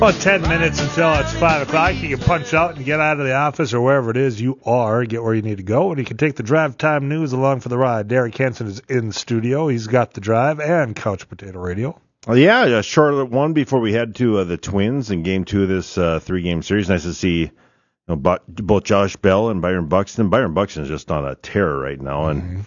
About 10 minutes until it's 5 o'clock. You can punch out and get out of the office or wherever it is you are, get where you need to go, and you can take the Drive Time News along for the ride. Derek Hansen is in studio. He's got the Drive and Couch Potato Radio. Well, yeah, a short one before we head to the Twins in Game 2 of this three-game series. Nice to see both Josh Bell and Byron Buxton. Byron Buxton is just on a tear right now, and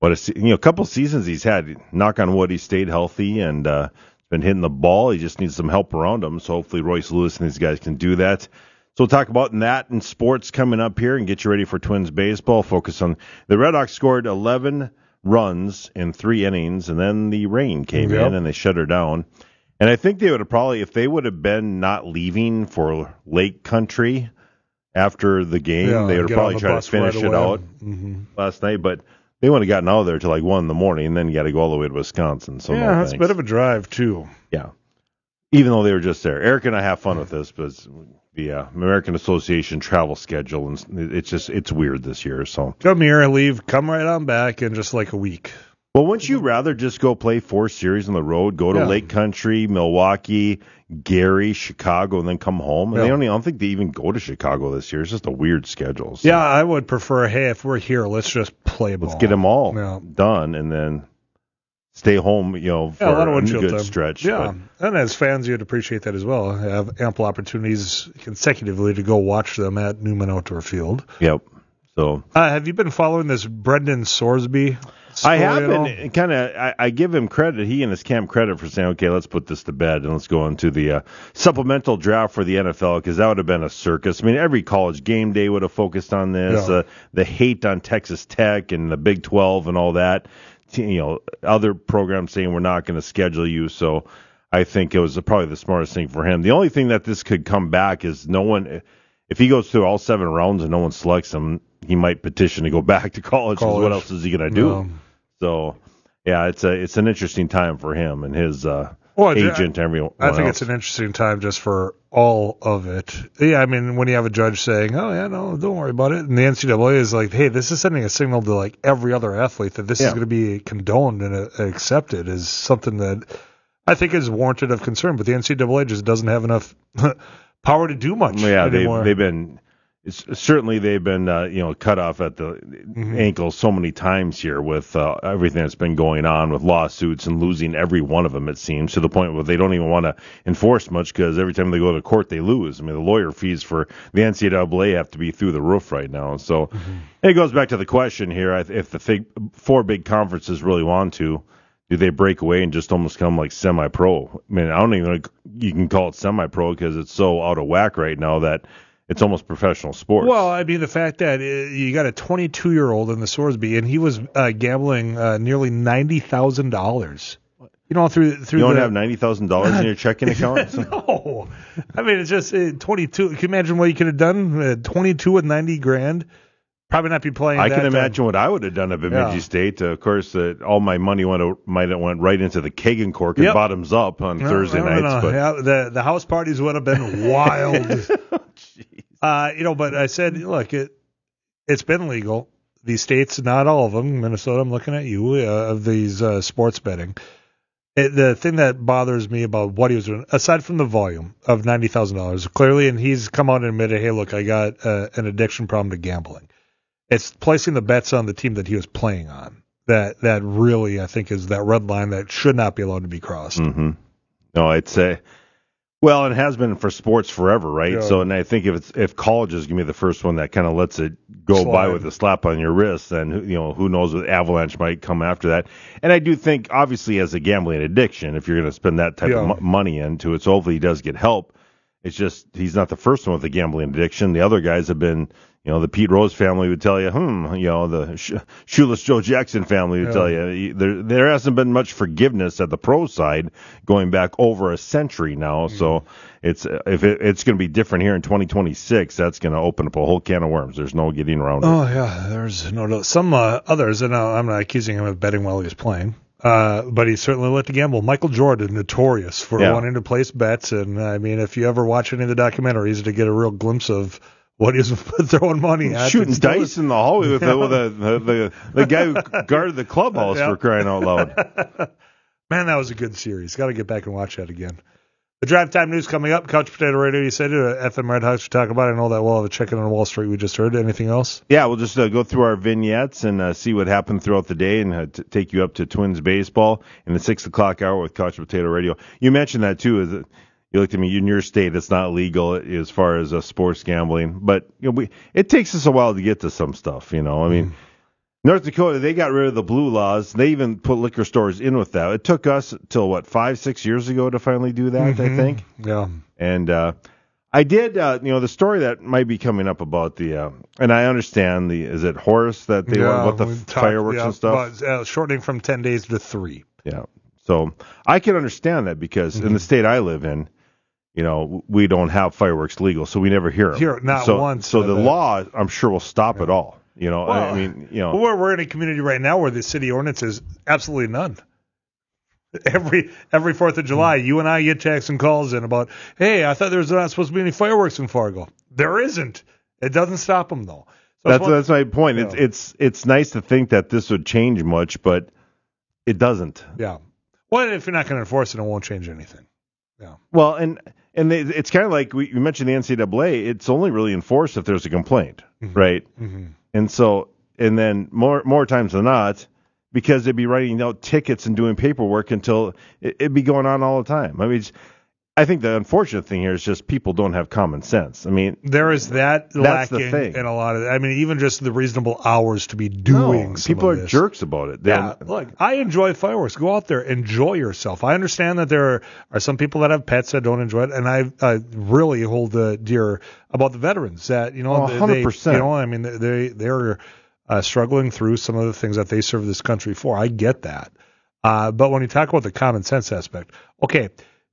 a couple seasons he's had. Knock on wood, he stayed healthy and been hitting the ball. He just needs some help around him. So hopefully Royce Lewis and these guys can do that. So we'll talk about that and sports coming up here and get you ready for Twins baseball. Focus on the Red Hawks scored 11 runs in 3 innings, and then the rain came in and they shut her down. And I think they would have probably, if they would have been not leaving for Lake Country after the game, they would have probably tried to finish it out last night. But they wouldn't have gotten out of there till like 1 a.m, and then you got to go all the way to Wisconsin. So yeah, that's a bit of a drive too. Yeah, even though they were just there. Eric and I have fun with this, but the American Association travel schedule, and it's weird this year. So come here, leave, come right on back in just like a week. Well, wouldn't you rather just go play 4 series on the road, go to Lake Country, Milwaukee, Gary, Chicago, and then come home? And I don't think they even go to Chicago this year. It's just a weird schedule. So. Yeah, I would prefer, hey, if we're here, let's just play ball. Let's get them all done, and then stay home, for a good stretch. Yeah, and as fans, you'd appreciate that as well. Have ample opportunities consecutively to go watch them at Newman Outdoor Field. Yep. So, have you been following this Brendan Sorsby? I have been kind of. I give him credit. He and his camp credit for saying, "Okay, let's put this to bed and let's go into the supplemental draft for the NFL," because that would have been a circus. I mean, every college game day would have focused on this. The hate on Texas Tech and the Big 12 and all that. Other programs saying we're not going to schedule you. So I think it was probably the smartest thing for him. The only thing that this could come back is no one. If he goes through all 7 rounds and no one selects him, he might petition to go back to college. What else is he going to do? No. So, yeah, it's an interesting time for him and his agent and everyone I think else. it's an interesting time just for all of it. Yeah, I mean, when you have a judge saying, oh, yeah, no, don't worry about it. And the NCAA is like, hey, this is sending a signal to, like, every other athlete that this is going to be condoned and accepted is something that I think is warranted of concern. But the NCAA just doesn't have enough power to do much anymore. They've been cut off at the ankle so many times here with everything that's been going on with lawsuits and losing every one of them, it seems, to the point where they don't even want to enforce much because every time they go to court, they lose. I mean, the lawyer fees for the NCAA have to be through the roof right now. So it goes back to the question here. If the 4 big conferences really want to, do they break away and just almost come like semi-pro? I mean, I don't even think you can call it semi-pro because it's so out of whack right now that it's almost professional sports. Well, I mean, the fact that you got a 22-year-old in the Sorsby, and he was gambling nearly $90,000. You don't have $90,000 in your checking account? No. I mean, it's just 22. Can you imagine what you could have done? 22 with $90,000. Probably not be playing. I can imagine what I would have done at Bemidji State. Of course, all my money might have went right into the Kegan Cork and bottoms up on Thursday nights. But yeah, the house parties would have been wild. But I said, look, it's been legal. These states, not all of them, Minnesota, I'm looking at you, of these sports betting. The thing that bothers me about what he was doing, aside from the volume of $90,000, clearly, and he's come out and admitted, hey, look, I got an addiction problem to gambling. It's placing the bets on the team that he was playing on. That really, I think, is that red line that should not be allowed to be crossed. Mm-hmm. No, it's it has been for sports forever, right? Yeah. So, and I think if college is going to be the first one that kind of lets it go by with a slap on your wrist, then who knows what avalanche might come after that. And I do think, obviously, as a gambling addiction, if you're going to spend that type of money into it, so hopefully he does get help. It's just he's not the first one with a gambling addiction. The other guys have been. The Pete Rose family would tell you, the Shoeless Joe Jackson family would tell you, there hasn't been much forgiveness at the pro side going back over a century now. So it's going to be different here in 2026. That's going to open up a whole can of worms. There's no getting around it. Oh, yeah, there's no doubt. Some others, and I'm not accusing him of betting while he was playing. But he certainly liked to gamble. Michael Jordan, notorious for wanting to place bets. And, I mean, if you ever watch any of the documentaries to get a real glimpse of what he was throwing money at. Shooting dice in the hallway with the guy who guarded the clubhouse for crying out loud. Man, that was a good series. Got to get back and watch that again. The drive time news coming up. Couch Potato Radio, you said it. FM Red Hawks to talk about. I know that we'll have a check-in on Wall Street we just heard. Anything else? Yeah, we'll just go through our vignettes and see what happened throughout the day and take you up to Twins baseball in the 6 o'clock hour with Couch Potato Radio. You mentioned that, too. Is that you looked at me, in your state, it's not legal as far as sports gambling. But it takes us a while to get to some stuff, I mean, North Dakota, they got rid of the blue laws. They even put liquor stores in with that. It took us till 5-6 years ago to finally do that, I think. Yeah. And I did, the story that might be coming up about the, and I understand is it Horace that they want about the fireworks and stuff? But, shortening from 10 days to 3. Yeah. So I can understand that because in the state I live in, we don't have fireworks legal, so we never hear them. Not once. So the law, I'm sure, will stop it all. We're in a community right now where the city ordinance is absolutely none. Every 4th of July, you and I get texts and calls in about, hey, I thought there was not supposed to be any fireworks in Fargo. There isn't. It doesn't stop them though. So that's my point. It's nice to think that this would change much, but it doesn't. Yeah. Well, if you're not going to enforce it, it won't change anything. Yeah. Well, and it's kind of like you mentioned the NCAA. It's only really enforced if there's a complaint, right? Mm-hmm. And so, and then more times than not, because they'd be writing out tickets and doing paperwork until it'd be going on all the time. I mean, I think the unfortunate thing here is just people don't have common sense. I mean, there is that's lacking the thing. In a lot of. I mean, even just the reasonable hours to be doing. People are jerks about it. Look, I enjoy fireworks. Go out there, enjoy yourself. I understand that there are some people that have pets that don't enjoy it, and I really hold dear about the veterans that 100%. I mean, they're struggling through some of the things that they serve this country for. I get that, but when you talk about the common sense aspect, okay.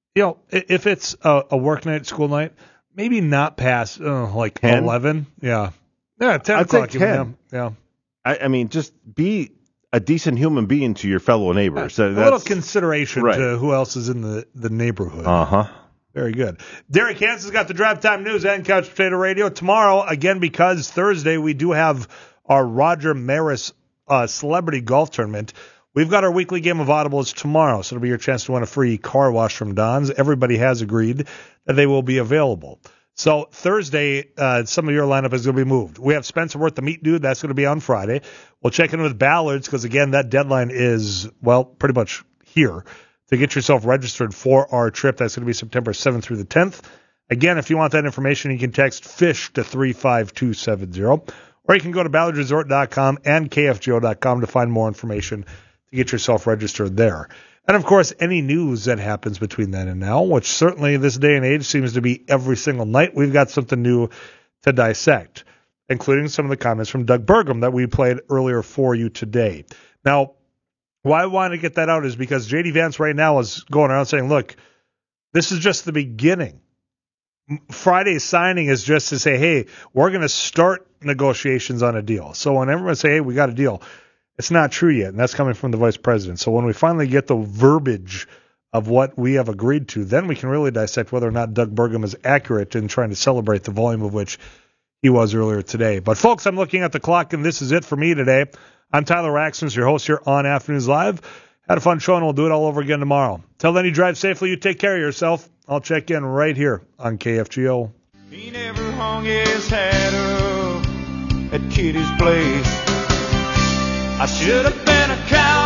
If it's a work night, school night, maybe not past 10? 11. Yeah. Yeah, 10 I'd o'clock. Say 10. Yeah. I mean, just be a decent human being to your fellow neighbors. A little consideration to who else is in the neighborhood. Uh-huh. Very good. Derek Hansen's got the Drive Time News and Couch Potato Radio. Tomorrow, again, because Thursday, we do have our Roger Maris Celebrity Golf Tournament. We've got our weekly game of audibles tomorrow, so it'll be your chance to win a free car wash from Don's. Everybody has agreed that they will be available. So Thursday, some of your lineup is going to be moved. We have Spencer Worth, the Meat Dude. That's going to be on Friday. We'll check in with Ballards because, again, that deadline is, pretty much here to get yourself registered for our trip. That's going to be September 7th through the 10th. Again, if you want that information, you can text FISH to 35270, or you can go to ballardsresort.com and kfgo.com to find more information to get yourself registered there. And, of course, any news that happens between then and now, which certainly this day and age seems to be every single night, we've got something new to dissect, including some of the comments from Doug Burgum that we played earlier for you today. Now, why I want to get that out is because J.D. Vance right now is going around saying, look, this is just the beginning. Friday's signing is just to say, hey, we're going to start negotiations on a deal. So when everyone say, hey, we got a deal, it's not true yet, and that's coming from the vice president. So when we finally get the verbiage of what we have agreed to, then we can really dissect whether or not Doug Burgum is accurate in trying to celebrate the volume of which he was earlier today. But, folks, I'm looking at the clock, and this is it for me today. I'm Tyler Raxton, your host here on Afternoons Live. Had a fun show, and we'll do it all over again tomorrow. Till then, you drive safely, you take care of yourself. I'll check in right here on KFGO. He never hung his hat up at Kitty's place. I should have been a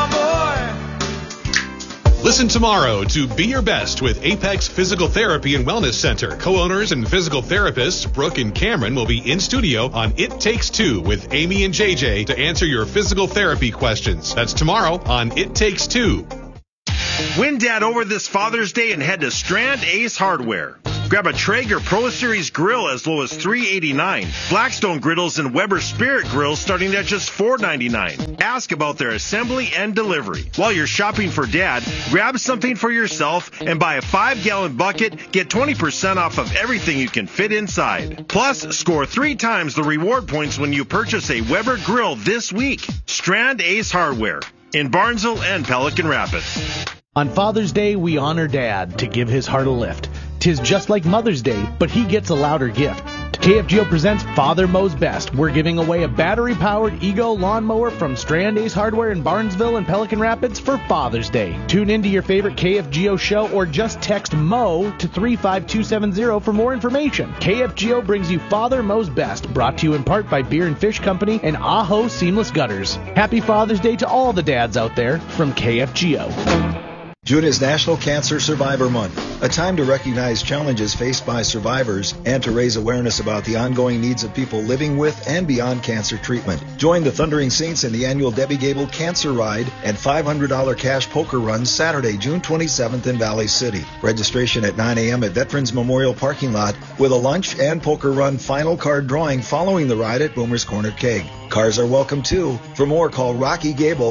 cowboy. Listen tomorrow to Be Your Best with Apex Physical Therapy and Wellness Center. Co-owners and physical therapists Brooke and Cameron will be in studio on It Takes Two with Amy and JJ to answer your physical therapy questions. That's tomorrow on It Takes Two. Win Dad over this Father's Day and head to Strand Ace Hardware. Grab a Traeger Pro Series grill as low as $389. Blackstone griddles and Weber Spirit grills starting at just $4.99. Ask about their assembly and delivery. While you're shopping for Dad, grab something for yourself and buy a 5-gallon bucket. Get 20% off of everything you can fit inside. Plus, score 3 times the reward points when you purchase a Weber grill this week. Strand Ace Hardware in Barnesville and Pelican Rapids. On Father's Day, we honor Dad to give his heart a lift. 'Tis just like Mother's Day, but he gets a louder gift. To KFGO presents Father Mows Best. We're giving away a battery-powered Ego lawnmower from Strand Ace Hardware in Barnesville and Pelican Rapids for Father's Day. Tune into your favorite KFGO show or just text MO to 35270 for more information. KFGO brings you Father Mows Best, brought to you in part by Beer and Fish Company and Aho Seamless Gutters. Happy Father's Day to all the dads out there from KFGO. June is National Cancer Survivor Month, a time to recognize challenges faced by survivors and to raise awareness about the ongoing needs of people living with and beyond cancer treatment. Join the Thundering Saints in the annual Debbie Gable Cancer Ride and $500 cash poker run Saturday, June 27th in Valley City. Registration at 9 a.m. at Veterans Memorial Parking Lot with a lunch and poker run final card drawing following the ride at Boomer's Corner Keg. Cars are welcome too. For more, call Rocky Gable,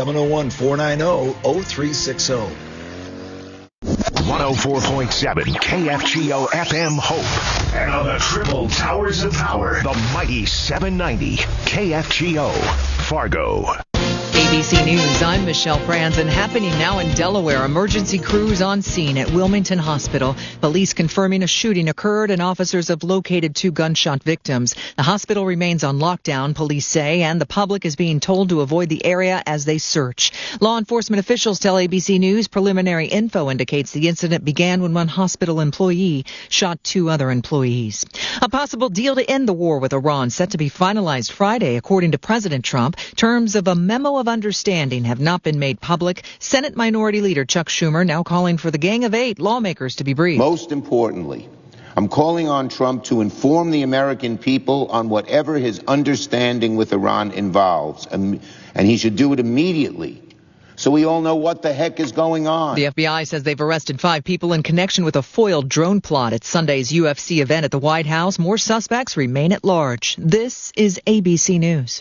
701-490-0360. 104.7 KFGO FM Hope. And on the triple towers of power, the mighty 790 KFGO Fargo. ABC News, I'm Michelle Franzen. Happening now in Delaware. Emergency crews on scene at Wilmington Hospital. Police confirming a shooting occurred and officers have located 2 gunshot victims. The hospital remains on lockdown, police say, and the public is being told to avoid the area as they search. Law enforcement officials tell ABC News preliminary info indicates the incident began when one hospital employee shot 2 other employees. A possible deal to end the war with Iran set to be finalized Friday, according to President Trump. Terms of a memo of understanding have not been made public. Senate Minority Leader Chuck Schumer now calling for the Gang of 8 lawmakers to be briefed. Most importantly, I'm calling on Trump to inform the American people on whatever his understanding with Iran involves, and he should do it immediately, so we all know what the heck is going on. The FBI says they've arrested 5 people in connection with a foiled drone plot at Sunday's UFC event at the White House. More suspects remain at large. This is ABC News.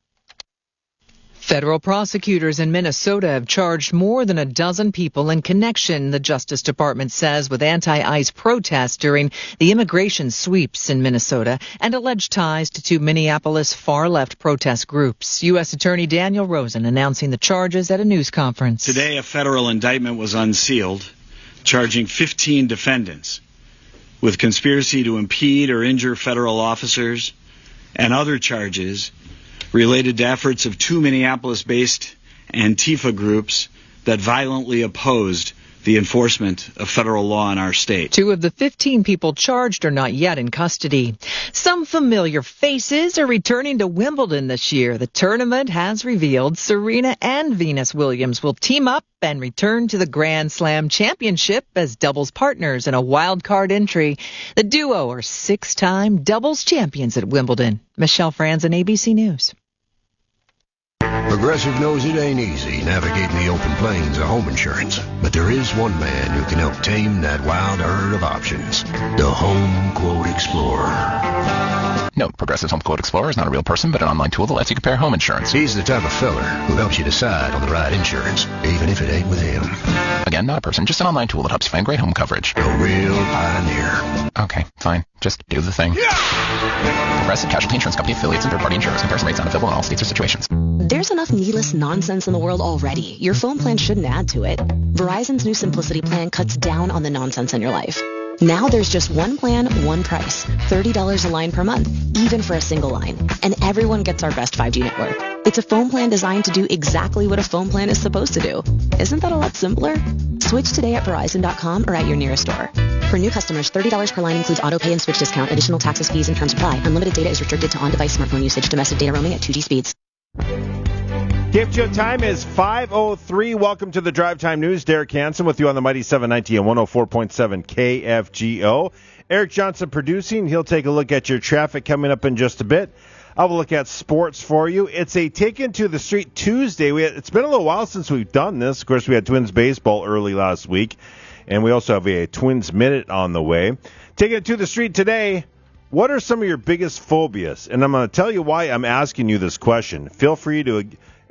Federal prosecutors in Minnesota have charged more than a dozen people in connection, the Justice Department says, with anti-ICE protests during the immigration sweeps in Minnesota and alleged ties to 2 Minneapolis far-left protest groups. U.S. Attorney Daniel Rosen announcing the charges at a news conference. Today, a federal indictment was unsealed, charging 15 defendants with conspiracy to impede or injure federal officers and other charges related to efforts of 2 Minneapolis-based Antifa groups that violently opposed the enforcement of federal law in our state. 2 of the 15 people charged are not yet in custody. Some familiar faces are returning to Wimbledon this year. The tournament has revealed Serena and Venus Williams will team up and return to the Grand Slam Championship as doubles partners in a wild card entry. The duo are 6-time doubles champions at Wimbledon. Michelle Franzen, ABC News. Progressive knows it ain't easy navigating the open plains of home insurance, but there is one man who can help tame that wild herd of options. The Home Quote Explorer. Note, Progressive's Home Quote Explorer is not a real person, but an online tool that lets you compare home insurance. He's the type of feller who helps you decide on the right insurance, even if it ain't with him. Again, not a person, just an online tool that helps you find great home coverage. A real pioneer. Okay, fine. Just do the thing. Yeah! Progressive Casualty Insurance Company affiliates and third-party insurers. Comparison rates not available in all states or situations. There's enough needless nonsense in the world already. Your phone plan shouldn't add to it. Verizon's new Simplicity plan cuts down on the nonsense in your life. Now there's just one plan, one price. $30 a line per month, even for a single line. And everyone gets our best 5G network. It's a phone plan designed to do exactly what a phone plan is supposed to do. Isn't that a lot simpler? Switch today at Verizon.com or at your nearest store. For new customers, $30 per line includes auto pay and switch discount. Additional taxes, fees, and terms apply. Unlimited data is restricted to on-device smartphone usage. Domestic data roaming at 2G speeds. KFGO time is 5:03. Welcome to the Drive Time News. Derek Hansen with you on the mighty 790 and 104.7 KFGO. Eric Johnson producing. He'll take a look at your traffic coming up in just a bit. I will look at sports for you. It's a Taken to the Street Tuesday. It's been a little while since we've done this. Of course, we had Twins baseball early last week, and we also have a Twins Minute on the way. Taking it to the street today, what are some of your biggest phobias? And I'm going to tell you why I'm asking you this question. Feel free to